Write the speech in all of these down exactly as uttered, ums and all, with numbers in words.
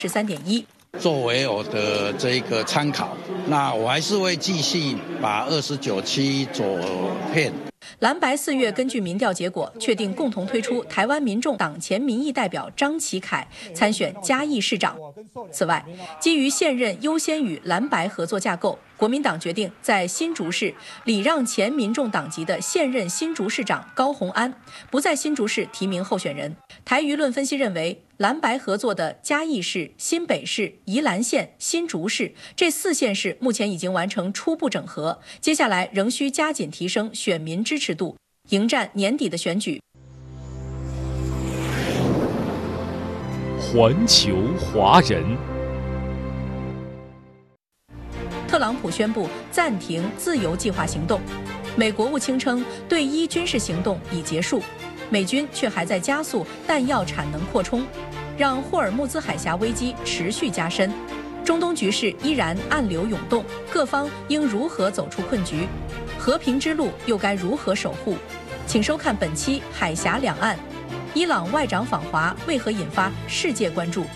十三点一。 作为我的这个参考，那我还是会继续把二十九区走遍。 蓝白四月根据民调结果确定共同推出台湾民众党前民意代表张启凯参选嘉义市长。此外，基于现任优先与蓝白合作架构，国民党决定在新竹市礼让前民众党籍的现任新竹市长高虹安，不在新竹市提名候选人。台舆论分析认为，蓝白合作的嘉义市、新北市、宜兰县、新竹市这四县市目前已经完成初步整合，接下来仍需加紧提升选民支持度，迎战年底的选举。 环球华人， 特朗普宣布暂停自由计划行动，美国务卿称对伊军事行动已结束，美军却还在加速弹药产能扩充，让霍尔木兹海峡危机持续加深。中东局势依然暗流涌动，各方应如何走出困局？和平之路又该如何守护？请收看本期《海峡两岸》。伊朗外长访华为何引发世界关注？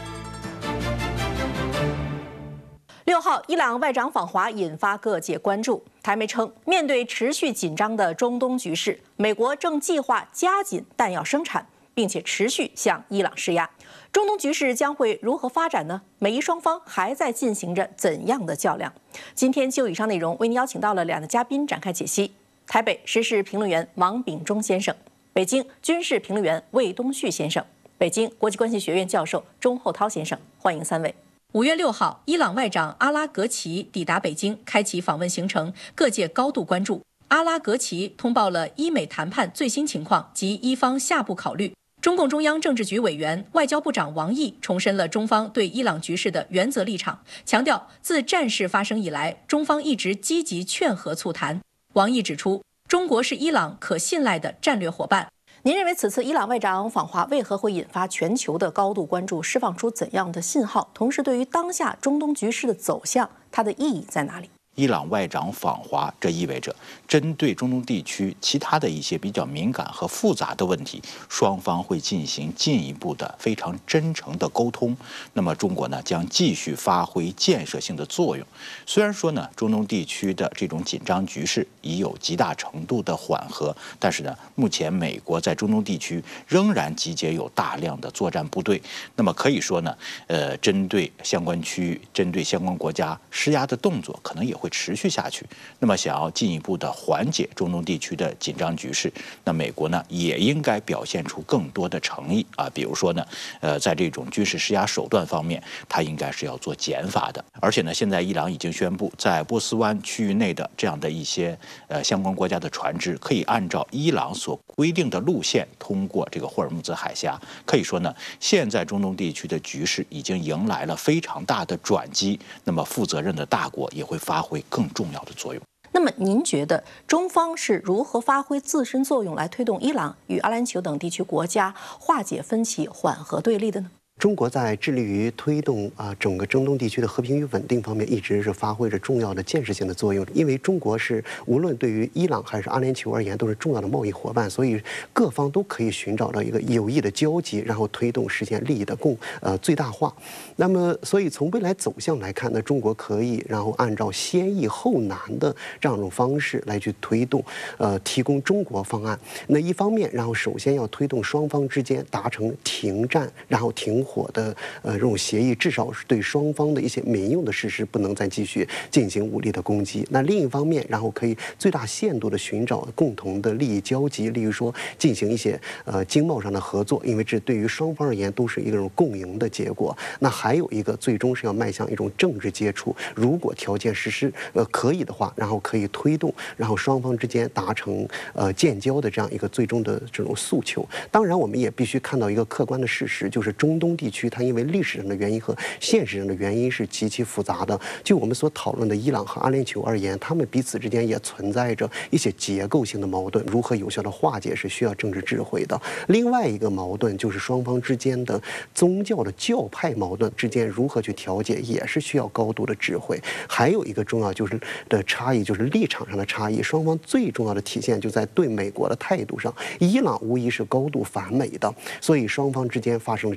六号，伊朗外长访华引发各界关注。台媒称，面对持续紧张的中东局势，美国正计划加紧弹药生产，并且持续向伊朗施压。中东局势将会如何发展呢？美伊双方还在进行着怎样的较量？今天就以上内容为您邀请到了两位嘉宾展开解析：台北时事评论员王炳忠先生，北京军事评论员魏东旭先生，北京国际关系学院教授钟厚涛先生，欢迎三位。五月六号，伊朗外长阿拉格齐抵达北京，开启访问行程，各界高度关注。阿拉格齐通报了伊美谈判最新情况及伊方下步考虑。中共中央政治局委员、外交部长王毅重申了中方对伊朗局势的原则立场，强调自战事发生以来，中方一直积极劝和促谈。王毅指出，中国是伊朗可信赖的战略伙伴。您认为此次伊朗外长访华为何会引发全球的高度关注，释放出怎样的信号？同时，对于当下中东局势的走向，它的意义在哪里？ 伊朗外长访华，这意味着针对中东地区其他的一些比较敏感和复杂的问题，双方会进行进一步的非常真诚的沟通。那么中国呢，将继续发挥建设性的作用。虽然说呢，中东地区的这种紧张局势已有极大程度的缓和，但是呢，目前美国在中东地区仍然集结有大量的作战部队。那么可以说呢，呃，针对相关区域、针对相关国家施压的动作，可能也会会持续下去。那么，想要进一步的缓解中东地区的紧张局势，那美国呢也应该表现出更多的诚意啊。比如说呢，呃，在这种军事施压手段方面，它应该是要做减法的。而且呢，现在伊朗已经宣布，在波斯湾区域内的这样的一些呃相关国家的船只，可以按照伊朗所规定的路线通过这个霍尔木兹海峡。可以说呢，现在中东地区的局势已经迎来了非常大的转机。那么，负责任的大国也会发挥更重要的作用。 那么，您觉得中方是如何发挥自身作用来推动伊朗与阿联酋等地区国家化解分歧、缓和对立的呢？ 中国在致力于推动啊整个中东地区的和平与稳定方面，一直是发挥着重要的建设性的作用。因为中国是无论对于伊朗还是阿联酋而言，都是重要的贸易伙伴，所以各方都可以寻找到一个有益的交集，然后推动实现利益的共呃最大化。那么，所以从未来走向来看呢，中国可以然后按照先易后难的这样一种方式来去推动，呃，提供中国方案。那一方面，然后首先要推动双方之间达成停战，然后停火的呃这种协议，至少是对双方的一些民用的设施不能再继续进行武力的攻击。那另一方面，然后可以最大限度的寻找共同的利益交集，例如说进行一些呃经贸上的合作，因为这对于双方而言都是一种共赢的结果。那还有一个，最终是要迈向一种政治接触，如果条件实施呃可以的话，然后可以推动，然后双方之间达成呃建交的这样一个最终的这种诉求。当然，我们也必须看到一个客观的事实，就是中东地区它因为历史上的原因和现实上的原因是极其复杂的。就我们所讨论的伊朗和阿联酋而言，他们彼此之间也存在着一些结构性的矛盾，如何有效的化解是需要政治智慧的。另外一个矛盾就是双方之间的宗教的教派矛盾之间如何去调解，也是需要高度的智慧。还有一个重要就是的差异，就是立场上的差异。双方最重要的体现就在对美国的态度上，伊朗无疑是高度反美的，所以双方之间发生了这样一次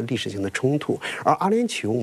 历史性的冲突，而阿联酋。